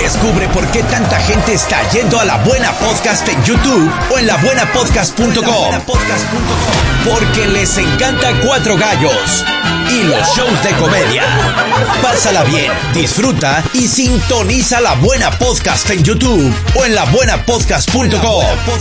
Descubre por qué tanta gente está yendo a La Buena Podcast en YouTube o en labuenapodcast.com. Porque les encanta Cuatro Gallos y los shows de comedia. Pásala bien, disfruta y sintoniza La Buena Podcast en YouTube o en labuenapodcast.com.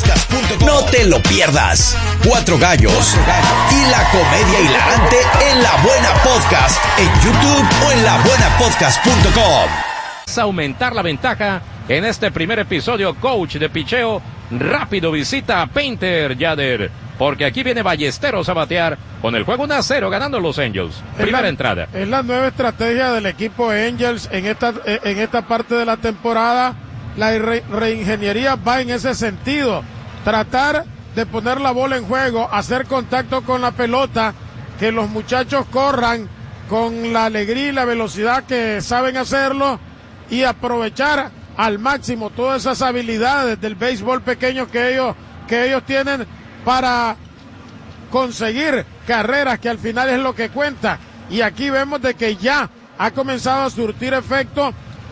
No te lo pierdas. Cuatro Gallos y la comedia hilarante en La Buena Podcast en YouTube o en labuenapodcast.com. Aumentar la ventaja en este primer episodio, coach de picheo. Rápido visita a Painter Yader, porque aquí viene Ballesteros a batear con el juego 1-0 ganando los Angels. Primera entrada. Es la nueva estrategia del equipo Angels en esta parte de la temporada. La reingeniería va en ese sentido. Tratar de poner la bola en juego, hacer contacto con la pelota, que los muchachos corran con la alegría y la velocidad que saben hacerlo y aprovechar al máximo todas esas habilidades del béisbol pequeño que ellos tienen para conseguir carreras, que al final es lo que cuenta. Y aquí vemos de que ya ha comenzado a surtir efecto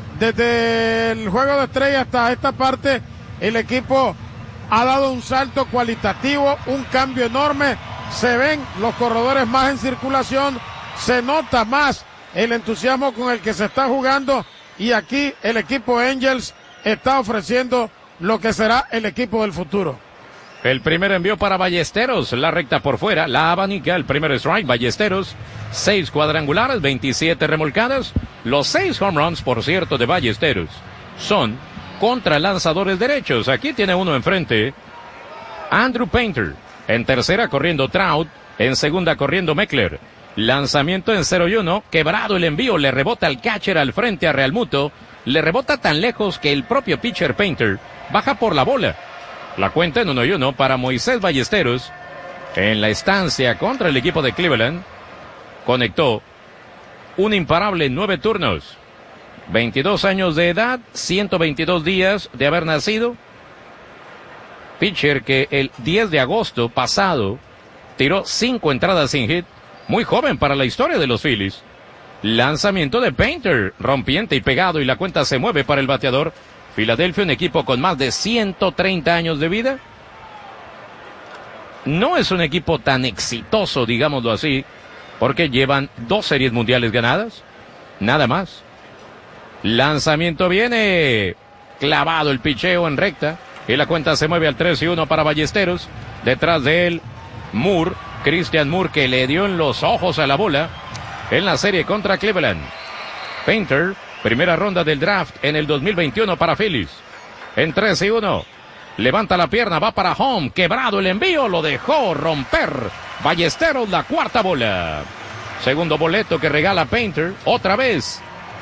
desde el juego de estrella hasta esta parte. El equipo ha dado un salto cualitativo, un cambio enorme. Se ven los corredores más en circulación, se nota más el entusiasmo con el que se está jugando, y aquí el equipo Angels está ofreciendo lo que será el equipo del futuro. El primer envío para Ballesteros, la recta por fuera, la abanica, el primer strike. Ballesteros, 6 cuadrangulares, 27 remolcadas. Los 6 home runs, por cierto, de Ballesteros son contra lanzadores derechos. Aquí tiene uno enfrente, Andrew Painter. En tercera corriendo Trout, en segunda corriendo Meckler. Lanzamiento en 0-1, quebrado el envío, le rebota al catcher al frente a Realmuto, le rebota tan lejos que el propio pitcher Painter baja por la bola. La cuenta en 1-1 para Moisés Ballesteros. En la estancia contra el equipo de Cleveland, conectó un imparable en 9 turnos. 22 años de edad, 122 días de haber nacido. Pitcher que el 10 de agosto pasado tiró 5 entradas sin hit. Muy joven para la historia de los Phillies. Lanzamiento de Painter, rompiente y pegado, y la cuenta se mueve para el bateador. Filadelfia, un equipo con más de 130 años de vida. No es un equipo tan exitoso, digámoslo así, porque llevan 2 series mundiales ganadas. Nada más. Lanzamiento viene clavado, el picheo en recta, y la cuenta se mueve al 3-1 para Ballesteros. Detrás de él, Moore. Christian Moore, que le dio en los ojos a la bola en la serie contra Cleveland. Painter, primera ronda del draft en el 2021 para Phillies. En 3-1, levanta la pierna, va para home, quebrado el envío, lo dejó romper Ballesteros, la cuarta bola. Segundo boleto que regala Painter, otra vez.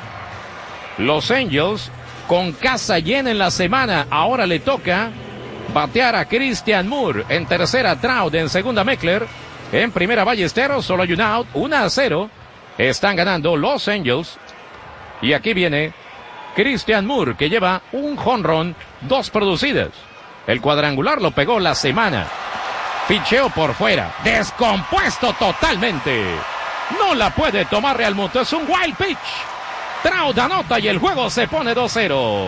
Los Angels con casa llena en la semana, ahora le toca batear a Christian Moore. En tercera Trout, en segunda Meckler. En primera Ballesteros, solo hay un out, 1-0. Están ganando los Angels. Y aquí viene Christian Moore, que lleva un jonrón, 2 producidas. El cuadrangular lo pegó la semana. Picheo por fuera, descompuesto totalmente. No la puede tomar Realmuto, es un wild pitch. Trout anota y el juego se pone 2-0.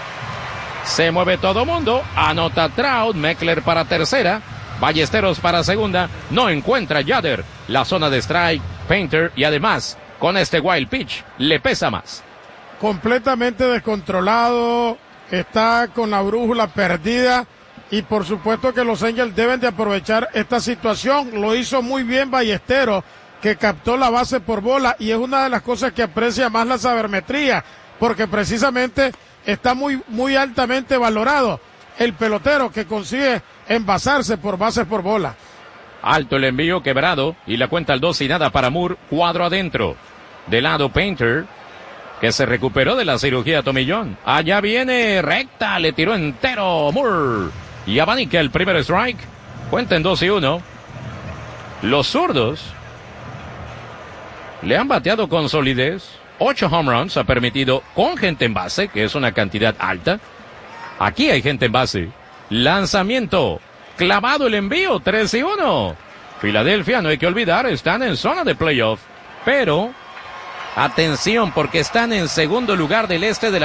Se mueve todo mundo, anota Trout, Meckler para tercera. Ballesteros para segunda, no encuentra Yader. La zona de strike, Painter, y además, con este wild pitch, le pesa más. Completamente descontrolado, está con la brújula perdida, y por supuesto que los Angels deben de aprovechar esta situación. Lo hizo muy bien Ballesteros, que captó la base por bola, y es una de las cosas que aprecia más la sabermetría, porque precisamente está muy altamente valorado el pelotero que consigue envasarse por bases por bola. Alto el envío, quebrado, y la cuenta al 2-0 para Moore, cuadro adentro. De lado Painter, que se recuperó de la cirugía tomillón. Allá viene recta, le tiró entero Moore. Y abanica el primer strike. Cuenta en 2-1. Los zurdos le han bateado con solidez. 8 home runs ha permitido con gente en base, que es una cantidad alta. Aquí hay gente en base. Lanzamiento, clavado el envío, 3-1. Filadelfia, no hay que olvidar, están en zona de playoff. Pero, atención, porque están en segundo lugar del este de la